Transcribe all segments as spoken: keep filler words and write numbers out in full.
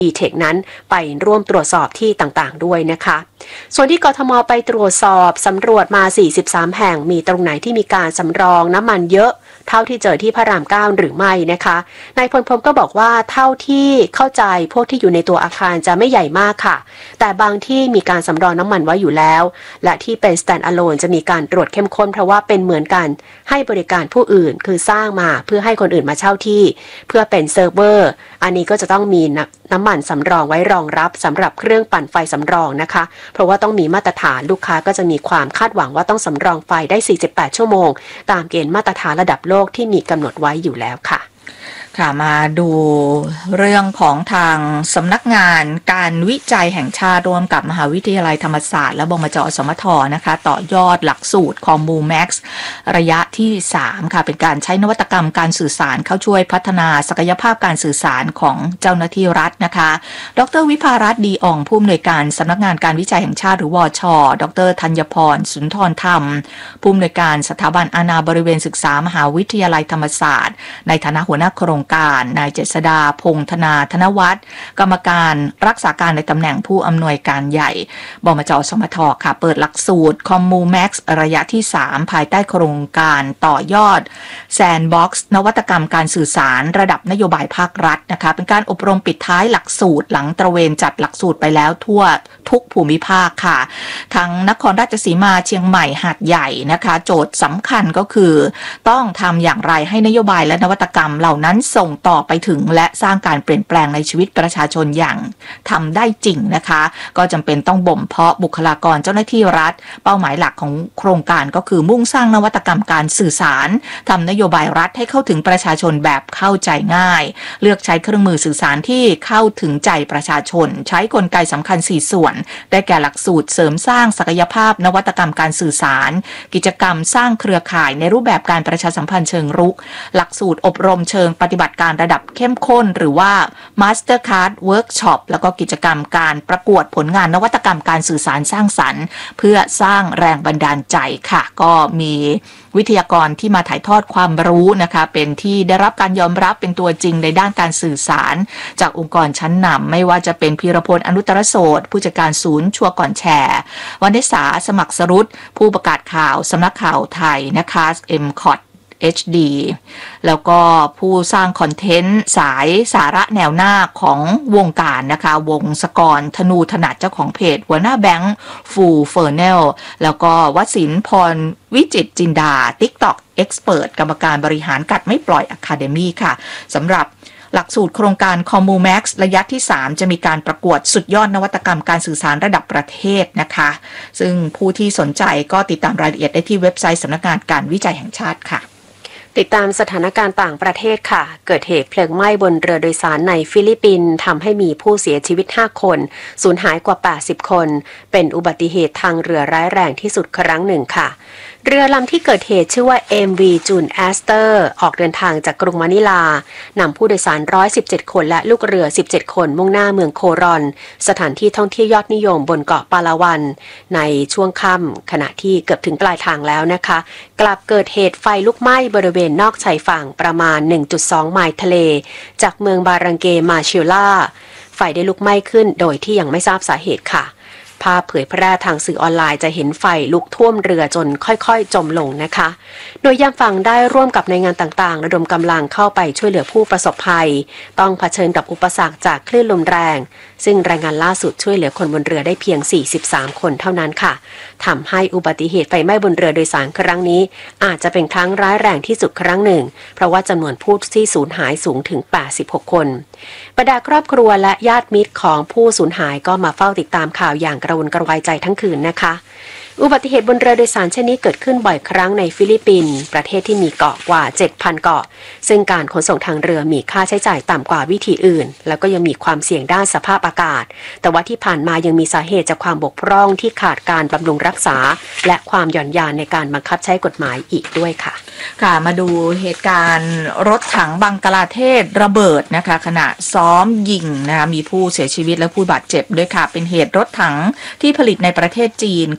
อีเทคนั้นไปร่วมตรวจสอบที่ต่างๆด้วยนะคะส่วนที่กทมไปตรวจสอบสำรวจมาสี่สิบสามแห่งมีตรงไหนที่มีการสำรองน้ำมันเยอะเท่าที่เจอที่พระรามเก้าหรือไม่นะคะนายพลพรหมก็บอกว่าเท่าที่เข้าใจพวกที่อยู่ในตัวอาคารจะไม่ใหญ่มากค่ะแต่บางที่มีการสำรองน้ำมันไว้อยู่แล้วและที่เป็น stand alone จะมีการตรวจเข้มข้นเพราะว่าเป็นเหมือนกันให้บริการผู้อื่นคือสร้างมาเพื่อให้คนอื่นมาเช่าที่เพื่อเป็นเซิร์ฟเวอร์อันนี้ก็จะต้องมีน้ำมันสำรองไว้รองรับสำหรับเครื่องปั่นไฟสำรองนะคะเพราะว่าต้องมีมาตรฐานลูกค้าก็จะมีความคาดหวังว่าต้องสำรองไฟได้สี่สิบแปดชั่วโมงตามเกณฑ์มาตรฐานระดับโลกที่มีกำหนดไว้อยู่แล้วค่ะค่ะมาดูเรื่องของทางสำนักงานการวิจัยแห่งชาติร่วมกับมหาวิทยาลัยธรรมศาสตร์และบมจ.สมท.นะคะต่อยอดหลักสูตรคอมมูแม็กซ์ระยะที่สามค่ะเป็นการใช้นวัตกรรมการสื่อสารเข้าช่วยพัฒนาศักยภาพการสื่อสารของเจ้าหน้าที่รัฐนะคะดร.วิภารัตน์ดีอ่องผู้อำนวยการสำนักงานการวิจัยแห่งชาติหรือวช.ดร.ธัญพรสุนทรธรรมผู้อำนวยการสถาบันอาณาบริเวณศึกษามหาวิทยาลัยธรรมศาสตร์ในฐานะหัวหน้าโครงการนายเจษฎาพงษ์ธนาธนวัฒน์กรรมการรักษาการในตำแหน่งผู้อำนวยการใหญ่บมจ.สมท.ค่ะเปิดหลักสูตรคอมมูแม็กซ์ระยะที่สามภายใต้โครงการต่อยอดแซนด์บ็อกซ์นวัตกรรมการสื่อสารระดับนโยบายภาครัฐนะคะเป็นการอบรมปิดท้ายหลักสูตรหลังตระเวนจัดหลักสูตรไปแล้วทั่วทุกภูมิภาคค่ะทั้งนครราชสีมาเชียงใหม่หาดใหญ่นะคะโจทย์สำคัญก็คือต้องทำอย่างไรให้นโยบายและนวัตกรรมเหล่านั้นส่งต่อไปถึงและสร้างการเปลี่ยนแปลงในชีวิตประชาชนอย่างทำได้จริงนะคะก็จำเป็นต้องบ่มเพาะบุคลากรเจ้าหน้าที่รัฐเป้าหมายหลักของโครงการก็คือมุ่งสร้างนวัตกรรมการสื่อสารทำนโยบายรัฐให้เข้าถึงประชาชนแบบเข้าใจง่ายเลือกใช้เครื่องมือสื่อสารที่เข้าถึงใจประชาชนใช้กลไกสำคัญสี่ส่วนได้แก่หลักสูตรเสริมสร้างศักยภาพนวัตกรรมการสื่อสารกิจกรรมสร้างเครือข่ายในรูปแบบการประชาสัมพันธ์เชิงรุกหลักสูตรอบรมเชิงปฏิบัติการระดับเข้มข้นหรือว่า Master Card Workshop แล้วก็กิจกรรมการประกวดผลงานนวัตกรรมการสื่อสารสร้างสรรค์เพื่อสร้างแรงบันดาลใจค่ะก็มีวิทยากรที่มาถ่ายทอดความรู้นะคะเป็นที่ได้รับการยอมรับเป็นตัวจริงในด้านการสื่อสารจากองค์กรชั้นนำไม่ว่าจะเป็นพีรพลอนุตตรโสตผู้จัดการศูนย์ชัวร์ก่อนแชร์วรรณสาสมัครสรุตผู้ประกาศข่าวสำนักข่าวไทยนะคะ เอ็ม คอท เอช ดี แล้วก็ผู้สร้างคอนเทนต์สายสาระแนวหน้าของวงการนะคะวงศกรธนูถนัดเจ้าของเพจหัวหน้าแบงค์ฟูเฟอร์เนลแล้วก็วสินทร์พรวิจิตรจินดา TikTok Expert กรรมการบริหารกัดไม่ปล่อย Academy ค่ะสำหรับหลักสูตรโครงการ คอมมูแม็กซ์ ระยะที่สามจะมีการประกวดสุดยอดนวัตกรรมการสื่อสารระดับประเทศนะคะซึ่งผู้ที่สนใจก็ติดตามรายละเอียดได้ที่เว็บไซต์สำนักงานการวิจัยแห่งชาติค่ะติดตามสถานการณ์ต่างประเทศค่ะเกิดเหตุเพลิงไหม้บนเรือโดยสารในฟิลิปปินส์ทำให้มีผู้เสียชีวิตห้าคนสูญหายกว่าแปดสิบคนเป็นอุบัติเหตุทางเรือร้ายแรงที่สุดครั้งหนึ่งค่ะเรือลำที่เกิดเหตุชื่อว่า เอ็ม วี June Aster ออกเดินทางจากกรุงมะนิลานำผู้โดยสารหนึ่งร้อยสิบเจ็ดคนและลูกเรือสิบเจ็ดคนมุ่งหน้าเมืองโครอนสถานที่ท่องเที่ยวยอดนิยมบนเกาะปาลาวันในช่วงค่ำขณะที่เกือบถึงปลายทางแล้วนะคะกลับเกิดเหตุไฟลุกไหม้บริเวณนอกชายฝั่งประมาณ หนึ่งจุดสอง ไมล์ทะเลจากเมืองบารังเกมาชิลล่าไฟได้ลุกไหม้ขึ้นโดยที่ยังไม่ทราบสาเหตุค่ะภาพเผยแพร่ทางสื่อออนไลน์จะเห็นไฟลุกท่วมเรือจนค่อยๆจมลงนะคะโดยยามฝั่งได้ร่วมกับหน่วยงานต่างๆระดมกำลังเข้าไปช่วยเหลือผู้ประสบภัยต้องเผชิญกับอุปสรรคจากคลื่นลมแรงซึ่งรายงานล่าสุดช่วยเหลือคนบนเรือได้เพียงสี่สิบสามคนเท่านั้นค่ะทำให้อุบัติเหตุไฟไหม้บนเรือโดยสารครั้งนี้อาจจะเป็นครั้งร้ายแรงที่สุดครั้งหนึ่งเพราะว่าจำนวนผู้ที่สูญหายสูงถึงแปดสิบหกคนบรรดาครอบครัวและญาติมิตรของผู้สูญหายก็มาเฝ้าติดตามข่าวอย่างกระวนกระวายใจทั้งคืนนะคะอุบัติเหตุบนเรือโดยสารเช่นนี้เกิดขึ้นบ่อยครั้งในฟิลิปปินส์ประเทศที่มีเกาะกว่า เจ็ดพัน เกาะซึ่งการขนส่งทางเรือมีค่าใช้จ่ายต่ำกว่าวิธีอื่นแล้วก็ยังมีความเสี่ยงด้านสภาพอากาศแต่ว่าที่ผ่านมายังมีสาเหตุจากความบกพร่องที่ขาดการบำรุงรักษาและความหย่อนยานในการบังคับใช้กฎหมายอีกด้วยค่ะค่ะมาดูเหตุการณ์รถถังบังกลาเทศระเบิดนะคะขณะซ้อมยิงนะคะมีผู้เสียชีวิตและผู้บาดเจ็บด้วยค่ะเป็นเหตุรถถังที่ผลิตในประเทศจีนของ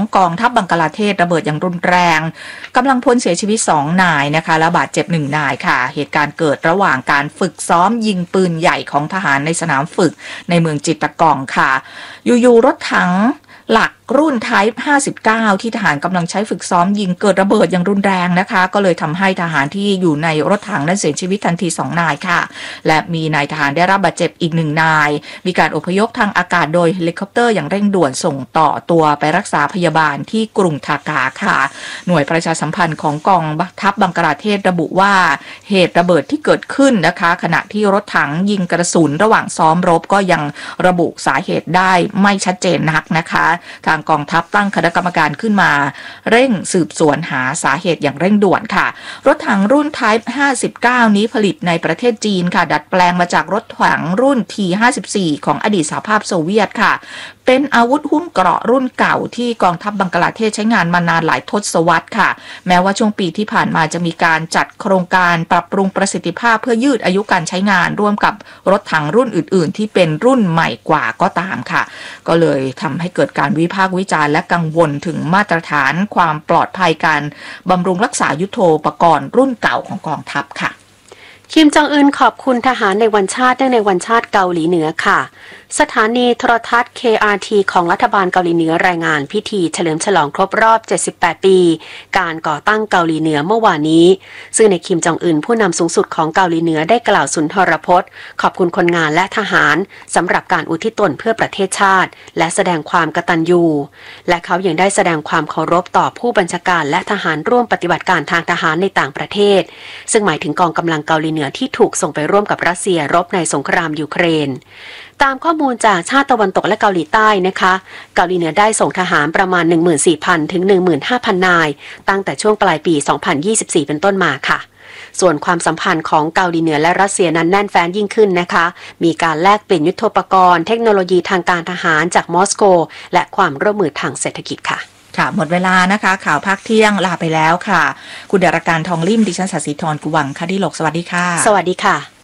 กองทัพบังกลาเทศระเบิดอย่างรุนแรงกำลังพลเสียชีวิตสองนายนะคะและบาดเจ็บหนึ่งนายค่ะเหตุการณ์เกิดระหว่างการฝึกซ้อมยิงปืนใหญ่ของทหารในสนามฝึกในเมืองจิตตะกองค่ะอยู่ๆรถถังหลักรุ่น Type ห้าสิบเก้าที่ทหารกำลังใช้ฝึกซ้อมยิงเกิดระเบิดอย่างรุนแรงนะคะก็เลยทำให้ทหารที่อยู่ในรถถังนั้นเสียชีวิตทันทีสองนายค่ะและมีนายทหารได้รับบาดเจ็บอีกหนึ่งนายมีการอพยพทางอากาศโดยเฮลิคอปเตอร์อย่างเร่งด่วนส่งต่อตัวไปรักษาพยาบาลที่กรุงทากาค่ะหน่วยประชาสัมพันธ์ของกองทัพบังกลาเทศระบุว่าเหตุระเบิดที่เกิดขึ้นนะคะขณะที่รถถังยิงกระสุนระหว่างซ้อมรบก็ยังระบุสาเหตุได้ไม่ชัดเจนนักนะคะทางกองทัพตั้งคณะกรรมการขึ้นมาเร่งสืบสวนหาสาเหตุอย่างเร่งด่วนค่ะรถถังรุ่น Type ห้าสิบเก้านี้ผลิตในประเทศจีนค่ะดัดแปลงมาจากรถถังรุ่น ที ห้าสิบสี่ ของอดีตสหภาพโซเวียตค่ะเป็นอาวุธหุ้มเกราะรุ่นเก่าที่กองทัพบังกลาเทศใช้งานมานานหลายทศวรรษค่ะแม้ว่าช่วงปีที่ผ่านมาจะมีการจัดโครงการปรับปรุงประสิทธิภาพเพื่อยืดอายุการใช้งานร่วมกับรถถังรุ่นอื่นๆที่เป็นรุ่นใหม่กว่าก็ตามค่ะก็เลยทำให้เกิดการวิพากษ์วิจารณ์และกังวลถึงมาตรฐานความปลอดภัยการบำรุงรักษายุทโธปกรณ์รุ่นเก่าของกองทัพค่ะคิมจองอึนขอบคุณทหารในวันชาติเนื่องในวันชาติเกาหลีเหนือค่ะสถานีโทรทัศน์ เค อาร์ ที ของรัฐบาลเกาหลีเหนือรายงานพิธีเฉลิมฉลองครบรอบเจ็ดสิบแปดปีการก่อตั้งเกาหลีเหนือเมื่อวานนี้ซึ่งในคิมจองอึนผู้นำสูงสุดของเกาหลีเหนือได้กล่าวสุนทรพจน์ขอบคุณคนงานและทหารสำหรับการอุทิศตนเพื่อประเทศชาติและแสดงความกตัญญูและเขายังได้แสดงความเคารพต่อผู้บัญชาการและทหารร่วมปฏิบัติการทางทหารในต่างประเทศซึ่งหมายถึงกองกำลังเกาหลีเหนือที่ถูกส่งไปร่วมกับรัสเซียรบในสงครามยูเครนตามข้อมูลจากชาติตะวันตกและเกาหลีใต้นะคะเกาหลีเหนือได้ส่งทหารประมาณ หนึ่งหมื่นสี่พัน ถึง หนึ่งหมื่นห้าพัน นายตั้งแต่ช่วงปลายปี สองพันยี่สิบสี่ เป็นต้นมาค่ะส่วนความสัมพันธ์ของเกาหลีเหนือและรัสเซียนั้นแน่นแฟ้นยิ่งขึ้นนะคะมีการแลกเปลี่ยนยุทโธปกรณ์เทคโนโลยีทางการทหารจากมอสโกและความร่วมมือทางเศรษฐกิจค่ะค่ะหมดเวลานะคะข่าวภาคเที่ยงลาไปแล้วค่ะคุณดาราการทองลิ่มดิฉันศศิธรกุวังคดีโลกสวัสดีค่ะสวัสดีค่ะ